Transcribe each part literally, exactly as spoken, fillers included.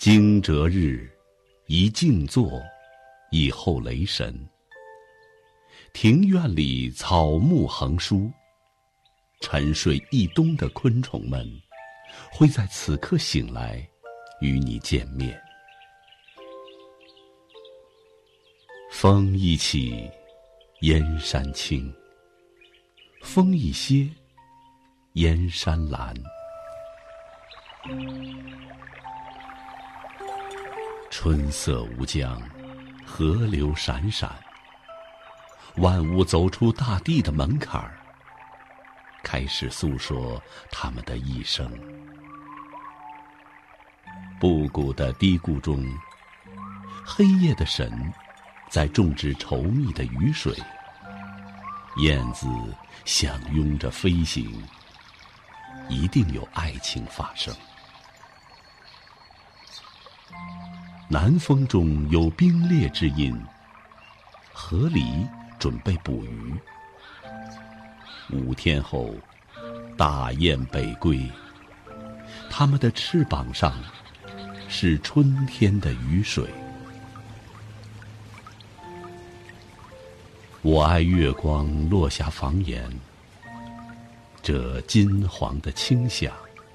惊蛰日，宜静坐，以候雷神。庭院里草木横疏，沉睡一冬的昆虫们会在此刻醒来，与你见面。风一起，燕山青；风一歇，燕山蓝。春色无疆，河流闪闪，万物走出大地的门槛儿，开始诉说他们的一生。布谷的低谷中，黑夜的神在种植稠密的雨水，燕子相拥着飞行，一定有爱情发生。南风中有冰裂之音，河狸准备捕鱼。五天后，大雁北归，它们的翅膀上是春天的雨水。我爱月光落下房檐，这金黄的清香。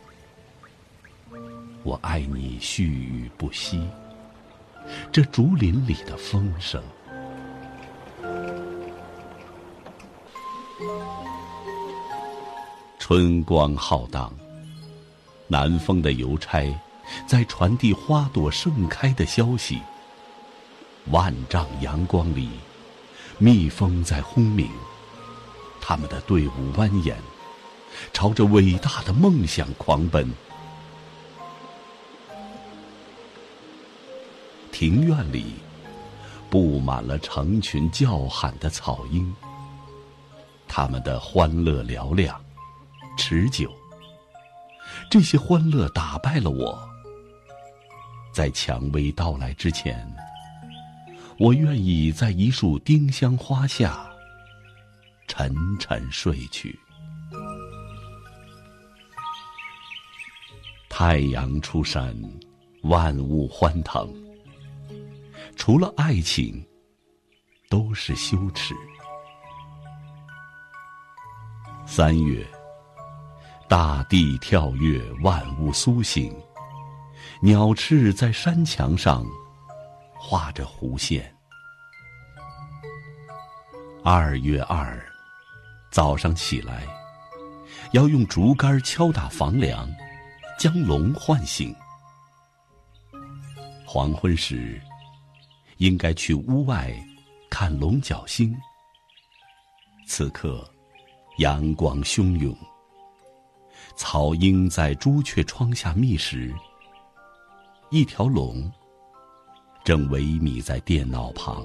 我爱你絮语不息，这竹林里的风声。春光浩荡，南风的邮差在传递花朵盛开的消息。万丈阳光里，蜜蜂在轰鸣，他们的队伍蜿蜒，朝着伟大的梦想狂奔。庭院里布满了成群叫喊的草鹰，他们的欢乐嘹亮持久。这些欢乐打败了我，在蔷薇到来之前，我愿意在一束丁香花下沉沉睡去。太阳出山，万物欢腾，除了爱情，都是羞耻。三月，大地跳跃，万物苏醒，鸟翅在山墙上画着弧线。二月二，早上起来，要用竹竿敲打房梁，将龙唤醒。黄昏时，应该去屋外看龙角星。此刻，阳光汹涌，草鹰在朱雀窗下觅食，一条龙正萎靡在电脑旁。